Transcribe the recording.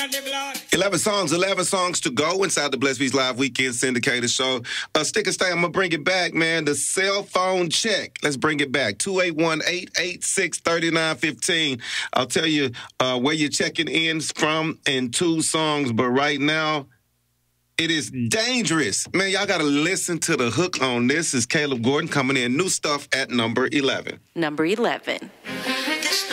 11 songs to go inside the Blessed Beats Live Weekend Syndicated Show. Stick and stay, I'm going to bring it back, man. The cell phone check. Let's bring it back. 281-886-3915. I'll tell you where you're checking in from in 2 songs, but right now, it is dangerous. Man, y'all got to listen to the hook on this. Is Caleb Gordon coming in. New stuff at number 11. Number 11.